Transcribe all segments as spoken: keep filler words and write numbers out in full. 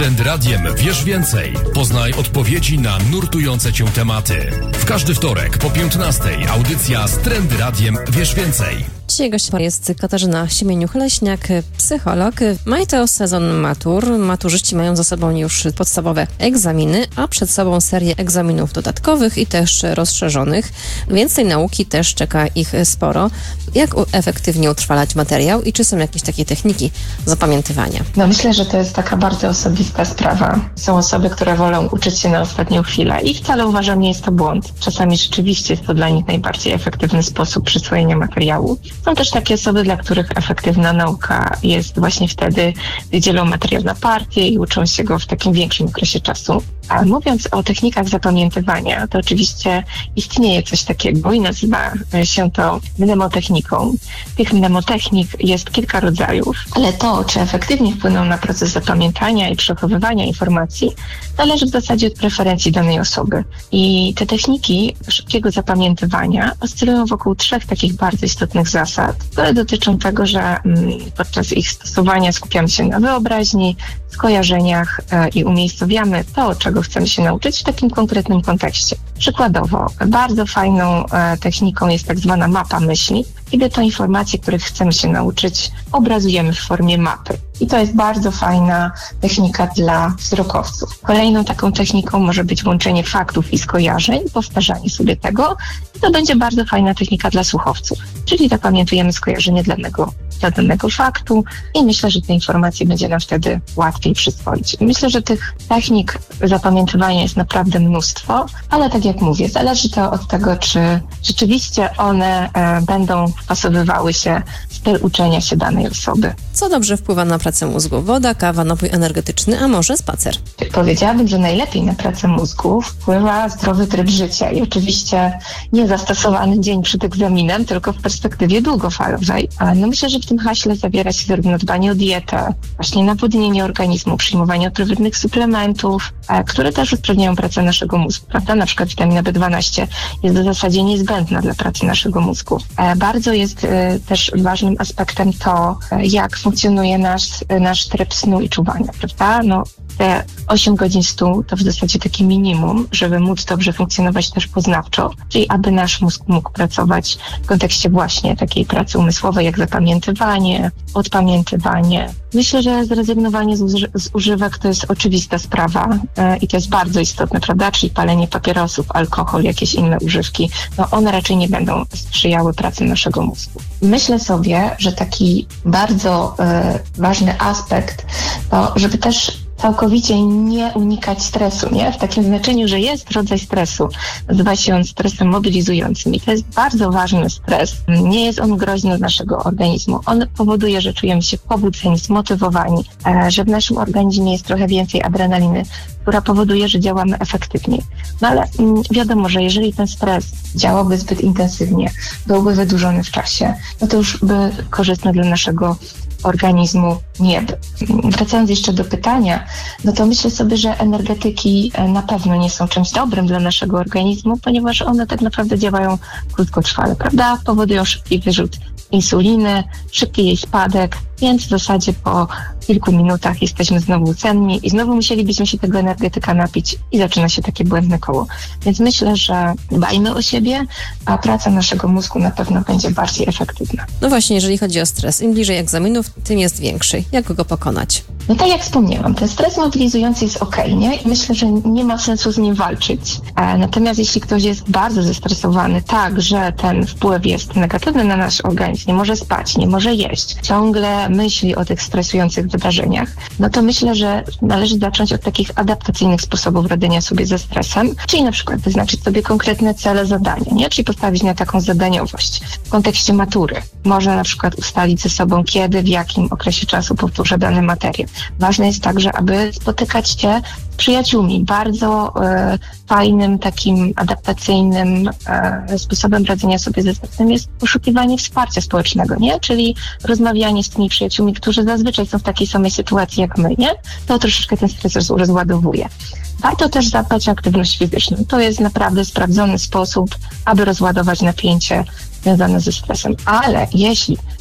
Trend Radiem wiesz więcej. Poznaj odpowiedzi na nurtujące cię tematy. W każdy wtorek po piętnastej audycja z Trend Radiem wiesz więcej. Dzisiaj gościem jest Katarzyna Siemieniuk-Leśniak, psycholog. Maj to sezon matur. Maturzyści mają za sobą już podstawowe egzaminy, a przed sobą serię egzaminów dodatkowych i też rozszerzonych, więc tej nauki też czeka ich sporo. Jak efektywnie utrwalać materiał i czy są jakieś takie techniki zapamiętywania? No myślę, że to jest taka bardzo osobista sprawa. Są osoby, które wolą uczyć się na ostatnią chwilę i wcale uważam, nie jest to błąd. Czasami rzeczywiście jest to dla nich najbardziej efektywny sposób przyswojenia materiału. Są też takie osoby, dla których efektywna nauka jest właśnie wtedy, gdy dzielą materiał na partie i uczą się go w takim większym okresie czasu. A mówiąc o technikach zapamiętywania, to oczywiście istnieje coś takiego i nazywa się to mnemotechniką. Tych mnemotechnik jest kilka rodzajów, ale to, czy efektywnie wpłyną na proces zapamiętania i przechowywania informacji, zależy w zasadzie od preferencji danej osoby. I te techniki szybkiego zapamiętywania oscylują wokół trzech takich bardzo istotnych zasad, które dotyczą tego, że mm, podczas ich stosowania skupiamy się na wyobraźni, skojarzeniach e, i umiejscowiamy to, czego chcemy się nauczyć w takim konkretnym kontekście. Przykładowo, bardzo fajną e, techniką jest tak zwana mapa myśli, kiedy to informacje, których chcemy się nauczyć, obrazujemy w formie mapy. I to jest bardzo fajna technika dla wzrokowców. Kolejną taką techniką może być łączenie faktów i skojarzeń, powtarzanie sobie tego. I to będzie bardzo fajna technika dla słuchowców. Czyli zapamiętujemy skojarzenie danego, dla danego faktu i myślę, że te informacje będzie nam wtedy łatwiej przyswoić. Myślę, że tych technik zapamiętywania jest naprawdę mnóstwo, ale tak jak mówię, zależy to od tego, czy rzeczywiście one e, będą wpasowywały się w styl uczenia się danej osoby. Co dobrze wpływa na pracę mózgu? Woda, kawa, napój energetyczny, a może spacer? Powiedziałabym, że najlepiej na pracę mózgu wpływa zdrowy tryb życia i oczywiście nie zastosowany dzień przed egzaminem, tylko w perspektywie długofalowej. No myślę, że w tym haśle zawiera się zarówno dbanie o dietę, właśnie nawodnienie organizmu, przyjmowanie odpowiednich suplementów, które też usprawniają pracę naszego mózgu, prawda? Na przykład witamina B dwanaście jest w zasadzie niezbędna dla pracy naszego mózgu. Bardzo jest też ważnym aspektem to, jak funkcjonuje nasz, nasz tryb snu i czuwania, prawda? No, te osiem godzin snu to w zasadzie takie minimum, żeby móc dobrze funkcjonować też poznawczo, czyli aby nasz mózg mógł pracować w kontekście właśnie takiej pracy umysłowej, jak zapamiętywanie, odpamiętywanie. Myślę, że zrezygnowanie z, uży- z używek to jest oczywista sprawa yy, i to jest bardzo istotne, prawda? Czyli palenie papierosów, alkohol, jakieś inne używki, no one raczej nie będą sprzyjały pracy naszego mózgu. Myślę sobie, że taki bardzo yy, ważny aspekt to, żeby też całkowicie nie unikać stresu, nie? W takim znaczeniu, że jest rodzaj stresu. Nazywa się on stresem mobilizującym i to jest bardzo ważny stres. Nie jest on groźny dla naszego organizmu. On powoduje, że czujemy się pobudzeni, zmotywowani, że w naszym organizmie jest trochę więcej adrenaliny, która powoduje, że działamy efektywniej. No ale wiadomo, że jeżeli ten stres działałby zbyt intensywnie, byłby wydłużony w czasie, no to już by korzystny dla naszego organizmu nie był. Wracając jeszcze do pytania, no to myślę sobie, że energetyki na pewno nie są czymś dobrym dla naszego organizmu, ponieważ one tak naprawdę działają krótkotrwale, prawda? Powodują szybki wyrzut insuliny, szybki jej spadek, więc w zasadzie po kilku minutach jesteśmy znowu cenni i znowu musielibyśmy się tego energetyka napić i zaczyna się takie błędne koło. Więc myślę, że dbajmy o siebie, a praca naszego mózgu na pewno będzie bardziej efektywna. No właśnie, jeżeli chodzi o stres, im bliżej egzaminów, tym jest większy. Jak go pokonać? No tak jak wspomniałam, ten stres mobilizujący jest okej, nie? I myślę, że nie ma sensu z nim walczyć. E, natomiast jeśli ktoś jest bardzo zestresowany tak, że ten wpływ jest negatywny na nasz organizm, nie może spać, nie może jeść, ciągle myśli o tych stresujących wydarzeniach, no to myślę, że należy zacząć od takich adaptacyjnych sposobów radzenia sobie ze stresem, czyli na przykład wyznaczyć sobie konkretne cele, zadania, nie? Czyli postawić na taką zadaniowość. W kontekście matury można na przykład ustalić ze sobą, kiedy, w jakim okresie czasu powtórzę dany materiał. Ważne jest także, aby spotykać się z przyjaciółmi. Bardzo e, fajnym, takim adaptacyjnym e, sposobem radzenia sobie ze stresem jest poszukiwanie wsparcia społecznego, nie? Czyli rozmawianie z tymi przyjaciółmi, którzy zazwyczaj są w takiej samej sytuacji jak my, nie? To troszeczkę ten stres rozładowuje. Warto też zadbać o aktywność fizyczną. To jest naprawdę sprawdzony sposób, aby rozładować napięcie związane ze stresem. Ale jeśli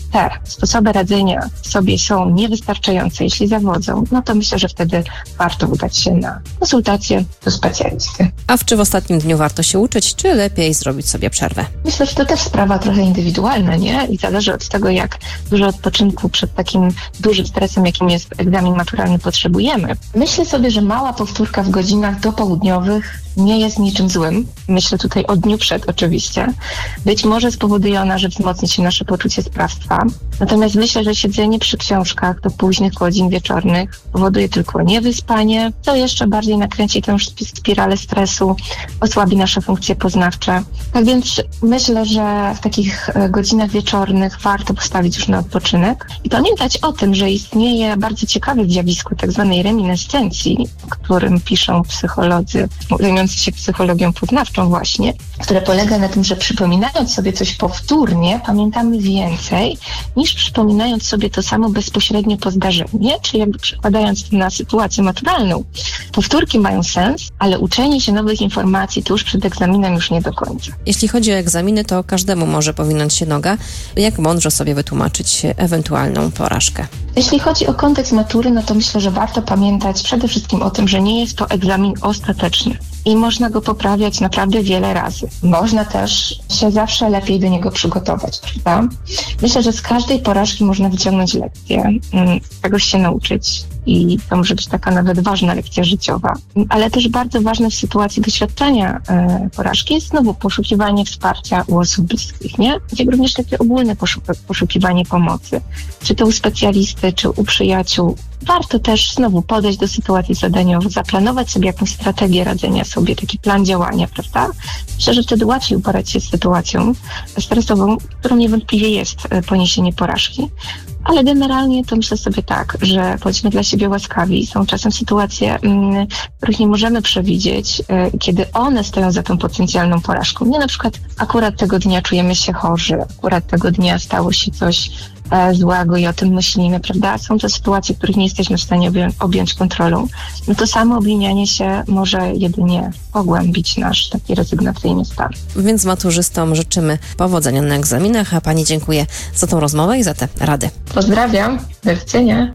te sposoby radzenia sobie są niewystarczające, jeśli zawodzą, no to myślę, że wtedy warto udać się na konsultację do specjalisty. A w czy w ostatnim dniu warto się uczyć, czy lepiej zrobić sobie przerwę? Myślę, że to też sprawa trochę indywidualna, nie? I zależy od tego, jak dużo odpoczynku przed takim dużym stresem, jakim jest egzamin maturalny, potrzebujemy. Myślę sobie, że mała powtórka w godzinach dopołudniowych nie jest niczym złym. Myślę tutaj o dniu przed oczywiście. Być może spowoduje ona, że wzmocni się nasze poczucie sprawstwa. Natomiast myślę, że siedzenie przy książkach do późnych godzin wieczornych powoduje tylko niewyspanie, co jeszcze bardziej nakręci tę spiralę stresu, osłabi nasze funkcje poznawcze. Tak więc myślę, że w takich godzinach wieczornych warto postawić już na odpoczynek i pamiętać o tym, że istnieje bardzo ciekawe zjawisko tak zwanej reminiscencji, o którym piszą psycholodzy zajmujący się psychologią poznawczą właśnie, które polega na tym, że przypominając sobie coś powtórnie, pamiętamy więcej niż przypominając sobie to samo bezpośrednio po zdarzeniu, czyli jakby przekładając to na sytuację maturalną. Powtórki mają sens, ale uczenie się nowych informacji tuż przed egzaminem już nie do końca. Jeśli chodzi o egzaminy, to każdemu może powinąć się noga. Jak mądrze sobie wytłumaczyć ewentualną porażkę? Jeśli chodzi o kontekst matury, no to myślę, że warto pamiętać przede wszystkim o tym, że nie jest to egzamin ostateczny i można go poprawiać naprawdę wiele razy. Można też się zawsze lepiej do niego przygotować, prawda? Myślę, że z każdej porażki można wyciągnąć lekcję, czegoś się nauczyć i to może być taka nawet ważna lekcja życiowa. Ale też bardzo ważne w sytuacji doświadczenia e, porażki jest znowu poszukiwanie wsparcia u osób bliskich, nie? Jak również takie ogólne poszuk- poszukiwanie pomocy, czy to u specjalisty, czy u przyjaciół. Warto też znowu podejść do sytuacji zadaniowej, zaplanować sobie jakąś strategię radzenia sobie, taki plan działania, prawda? Myślę, że wtedy łatwiej uporać się z sytuacją stresową, którą niewątpliwie jest poniesienie porażki. Ale generalnie to myślę sobie tak, że bądźmy dla siebie łaskawi. Są czasem sytuacje, mm, których nie możemy przewidzieć, y, kiedy one stoją za tą potencjalną porażką. Nie, na przykład akurat tego dnia czujemy się chorzy, akurat tego dnia stało się coś e, złego i o tym myślimy, prawda? Są to sytuacje, których nie jesteśmy w stanie obją- objąć kontrolą. No to samo obwinianie się może jedynie pogłębić nasz taki rezygnacyjny stan. Więc maturzystom życzymy powodzenia na egzaminach, a Pani dziękuję za tą rozmowę i za te rady. Pozdrawiam, do widzenia.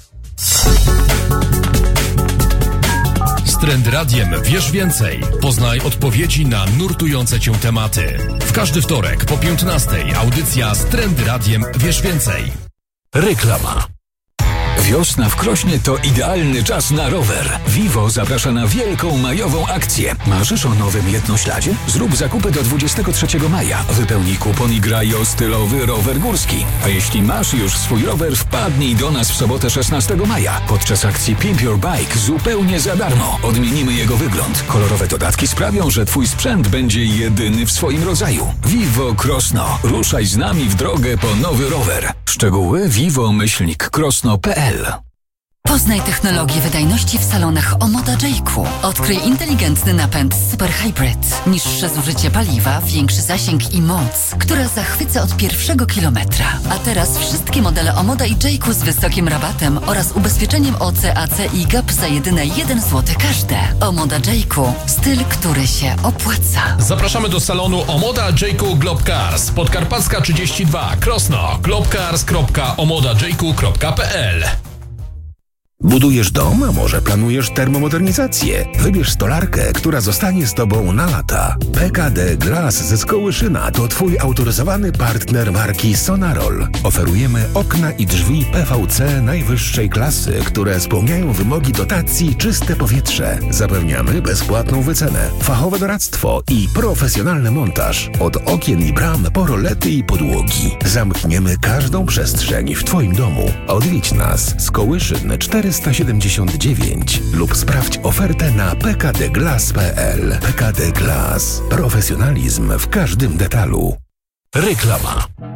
Z Trend Radiem wiesz więcej. Poznaj odpowiedzi na nurtujące Cię tematy. W każdy wtorek po piętnastej audycja z Trend Radiem wiesz więcej. Reklama. Wiosna w Krośnie to idealny czas na rower. Vivo zaprasza na wielką majową akcję. Marzysz o nowym jednośladzie? Zrób zakupy do dwudziestego trzeciego maja. Wypełnij kupon i graj o stylowy rower górski. A jeśli masz już swój rower, wpadnij do nas w sobotę szesnastego maja. Podczas akcji Pimp Your Bike zupełnie za darmo. Odmienimy jego wygląd. Kolorowe dodatki sprawią, że Twój sprzęt będzie jedyny w swoim rodzaju. Vivo Krosno. Ruszaj z nami w drogę po nowy rower. Szczegóły vivo myślnik krosno kropka p l. Poznaj technologię wydajności w salonach Omoda Jayco. Odkryj inteligentny napęd Super Hybrid. Niższe zużycie paliwa, większy zasięg i moc, która zachwyca od pierwszego kilometra. A teraz wszystkie modele Omoda i Jayco z wysokim rabatem oraz ubezpieczeniem O C, A C i G A P za jedyne jeden złoty każde. Omoda Jayco. Styl, który się opłaca. Zapraszamy do salonu Omoda Jayco Globcars. Podkarpacka trzydzieści dwa, Krosno. globcars kropka omoda jayco kropka p l. Budujesz dom, a może planujesz termomodernizację? Wybierz stolarkę, która zostanie z Tobą na lata. P K D Glass ze Skołyszyna to Twój autoryzowany partner marki Sonarol. Oferujemy okna i drzwi P V C najwyższej klasy, które spełniają wymogi dotacji Czyste Powietrze. Zapewniamy bezpłatną wycenę, fachowe doradztwo i profesjonalny montaż. Od okien i bram po rolety i podłogi. Zamkniemy każdą przestrzeń w Twoim domu. Odwiedź nas. Skołyszyn czterysta siedemdziesiąt dziewięć lub sprawdź ofertę na p k d glass kropka p l. P K D Glass. Profesjonalizm w każdym detalu. Reklama.